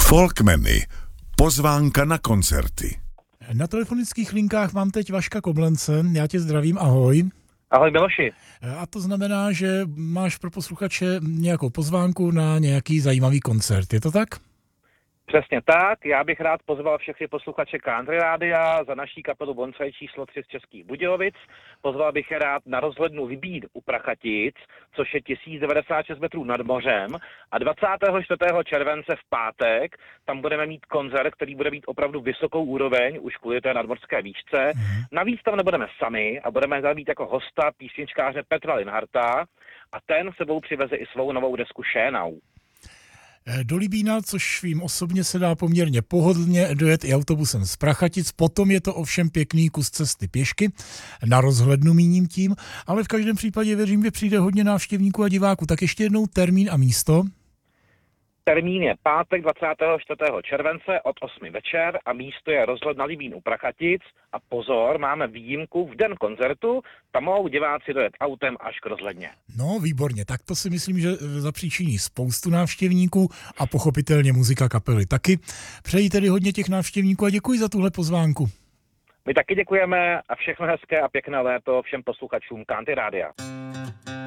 Folkmeny. Pozvánka na koncerty. Na telefonických linkách mám teď Vaška Koblence. Já tě zdravím, ahoj. Ahoj Miloši. A to znamená, že máš pro posluchače nějakou pozvánku na nějaký zajímavý koncert, je to tak? Přesně tak, já bych rád pozval všechny posluchače Country Rádia za naší kapelu Bonsai číslo 3 z Českých Budějovic. Pozval bych je rád na rozhlednu Libín u Prachatic, což je 1096 metrů nad mořem. A 24. července v pátek tam budeme mít koncert, který bude mít opravdu vysokou úroveň, už kvůli té nadmořské výšce. Navíc tam nebudeme sami a budeme tam mít jako hosta písničkáře Petra Linharta a ten sebou přiveze i svou novou desku Šénau. Do Libína, což vím osobně, se dá poměrně pohodlně dojet i autobusem z Prachatic, potom je to ovšem pěkný kus cesty pěšky, na rozhlednu míním tím, ale v každém případě věřím, že přijde hodně návštěvníků a diváků. Tak ještě jednou termín a místo. Termín je pátek 24. července od 8 večer a místo je rozhledna Libín u Prachatic. A pozor, máme výjimku, v den koncertu tam mohou diváci dojet autem až k rozhledně. No, výborně, tak to si myslím, že zapříčiní spoustu návštěvníků a pochopitelně muzika kapely taky. Přeji tedy hodně těch návštěvníků a děkuji za tuhle pozvánku. My taky děkujeme a všechno hezké a pěkné léto všem posluchačům Country Rádia.